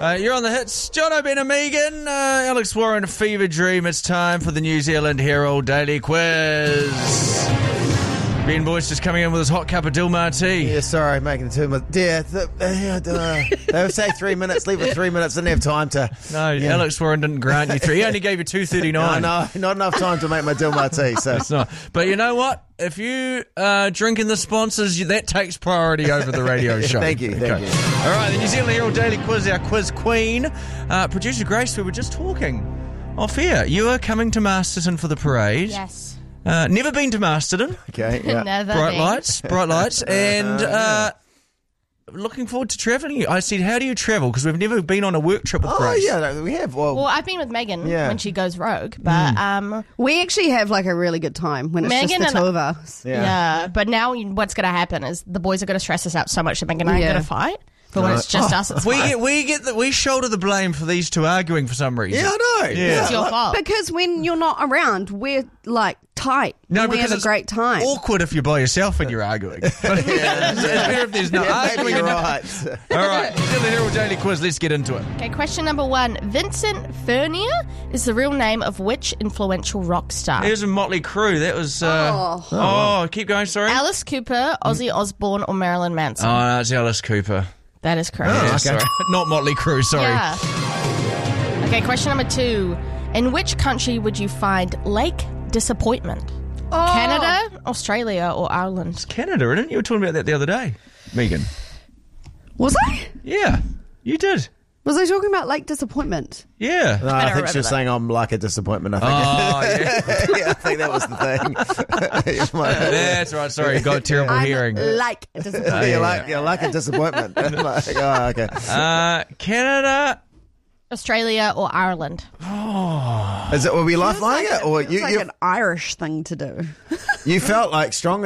You're on the hits. John O'Ben and Megan. Alex Warren, Fever Dream. It's time for the New Zealand Herald Daily Quiz. Ben Boyce just coming in with his hot cup of Dilmah tea. Yeah, sorry, making the 2 minutes. They would say 3 minutes, leave it 3 minutes, didn't have time to... No, yeah. Alex Warren didn't grant you 3. He only gave you 2:39. No, not enough time to make my Dilmah tea. So. It's not. But you know what? If you drinking the sponsors, that takes priority over the radio show. Thank you. All right, the New Zealand Herald Daily Quiz, our quiz queen. Producer Grace, we were just talking off air. You are coming to Masterton for the parade. Yes. Never been to Masterton. Okay, yeah. Never Bright been. lights. And looking forward to travelling. I said, how do you travel? Because we've never been on a work trip with Grace. Oh, yeah, we have. Well, I've been with Megan when she goes rogue, but we actually have like a really good time when it's Megan just the two of us. Yeah. But now what's going to happen is the boys are going to stress us out so much that Megan and I are going to fight. But when it's just us, it's fine. We shoulder the blame for these two arguing for some reason. Yeah, I know. Yeah. It's your fault. Because when you're not around, we're like tight. No, and we because have a it's awkward time. Awkward if you're by yourself and you're arguing. It's better if there's no arguing. Maybe you're right. All right, New Zealand Herald Daily Quiz. Let's get into it. Okay, question number 1. Vincent Furnier is the real name of which influential rock star? It was a Motley Crue. That was... keep going, sorry. Alice Cooper, Ozzy Osbourne, or Marilyn Manson? Oh, no, it's Alice Cooper. That is correct. Yeah, sorry. Not Motley Crue, sorry. Yeah. Okay, question number 2. In which country would you find Lake Disappointment? Canada, Australia, or Ireland? Canada, isn't it? You were talking about that the other day, Megan. Was I? Yeah, you did. Was I talking about Lake Disappointment? Yeah. No, I think she was saying I'm like a disappointment, I think. Oh, yeah. Yeah, I think that was the thing. That's right. Sorry, you got terrible hearing. Like a disappointment. You're like a disappointment. Like, oh, okay. Canada... Australia or Ireland? Is it, were we lifeline it? Or It's like an Irish thing to do. you felt like strong